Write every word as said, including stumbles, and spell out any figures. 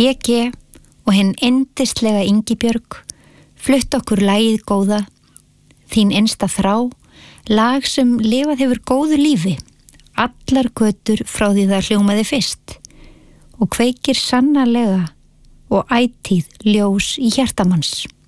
B G og hinn yndislega Ingibjörg flutt okkur lagið góða, þín innsta þrá, lag sem lifað hefur góðu lífi, allar götur frá því það hljómaði fyrst og kveikir sannarlega og ætíð ljós í hjartamanns.